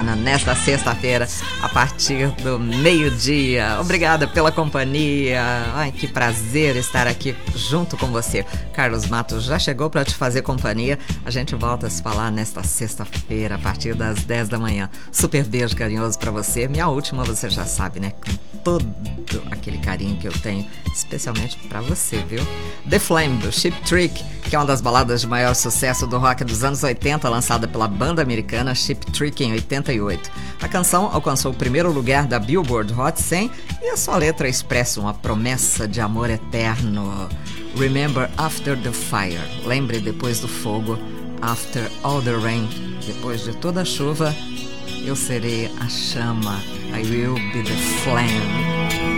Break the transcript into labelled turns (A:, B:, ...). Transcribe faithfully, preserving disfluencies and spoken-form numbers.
A: retorna nesta sexta-feira a partir do meio-dia. Obrigada pela companhia. Ai, que prazer estar aqui junto com você. Carlos Matos já chegou para te fazer companhia. A gente volta a se falar nesta sexta-feira a partir das dez da manhã. Super beijo carinhoso para você. Minha última, você já sabe, né? Com todo aquele carinho que eu tenho, especialmente para você, viu? The Flame, do Cheap Trick, que é uma das baladas de maior sucesso do rock dos anos oitenta, lançada pela banda americana Cheap Trick em oitenta e oito. A canção alcançou o primeiro lugar da Billboard Hot cem e a sua letra expressa uma promessa de amor eterno. Remember after the fire, lembre depois do fogo. After all the rain, depois de toda a chuva, eu serei a chama. I will be the flame.